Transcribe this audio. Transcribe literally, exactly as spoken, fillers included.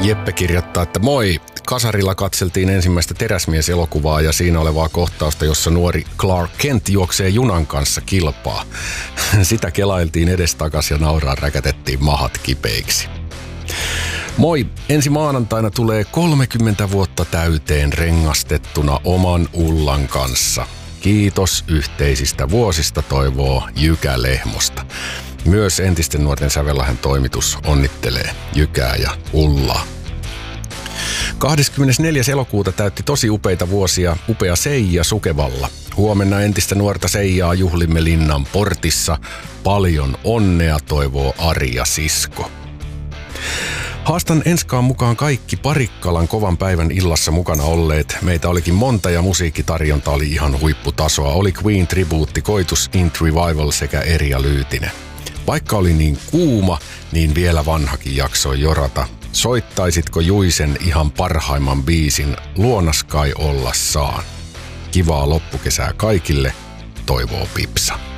Jeppe kirjoittaa, että moi, kasarilla katseltiin ensimmäistä Teräsmies-elokuvaa ja siinä olevaa kohtausta, jossa nuori Clark Kent juoksee junan kanssa kilpaa. Sitä kelailtiin edestakas ja nauraan räkätettiin mahat kipeiksi. Moi, ensi maanantaina tulee kolmekymmentä vuotta täyteen rengastettuna oman Ullan kanssa. Kiitos yhteisistä vuosista, toivoo Jykä Lehmosta. Myös entisten nuorten Sävellahden toimitus onnittelee Jykää ja Ullaa. kahdeskymmenesneljäs elokuuta täytti tosi upeita vuosia upea Seija Sukevalla. Huomenna entistä nuorta Seijaa juhlimme linnan portissa. Paljon onnea, toivoo Arja Sisko. Haastan enskaan mukaan kaikki Parikkalan kovan päivän illassa mukana olleet. Meitä olikin monta ja musiikkitarjonta oli ihan huipputasoa. Oli Queen tribuutti, Koitus Int Revival sekä Erja Lyytinen. Vaikka oli niin kuuma, niin vielä vanhakin jaksoi jorata. Soittaisitko Juisen ihan parhaimman biisin Luonas kai olla saan? Kivaa loppukesää kaikille, toivoo Pipsa.